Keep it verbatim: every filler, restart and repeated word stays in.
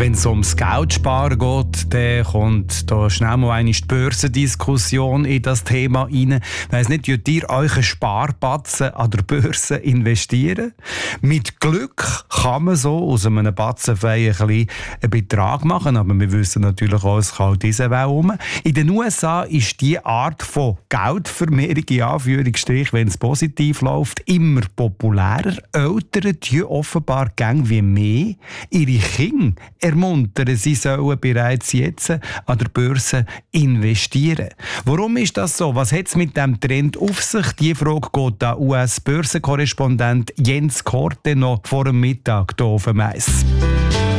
wenn es ums Geldsparen geht, dann kommt da schnell mal eine Börsendiskussion in das Thema rein. Ich weiss nicht, könnt ihr euren Sparbatzen an der Börse investieren? Mit Glück kann man so aus einem Batzenfei ein bisschen einen Betrag machen, aber wir wissen natürlich auch, es kann diese Welt um. In den U S A ist diese Art von Geldvermehrung, in Anführungsstrich, wenn es positiv läuft, immer populärer. Eltern tun offenbar gäng wie mehr ihre Kinder ermuntern, sie sollen bereits jetzt an der Börse investieren. Warum ist das so? Was hat es mit diesem Trend auf sich? Diese Frage geht der U S-Börsenkorrespondent Jens Korte noch vor dem Mittag hier auf dem Eis.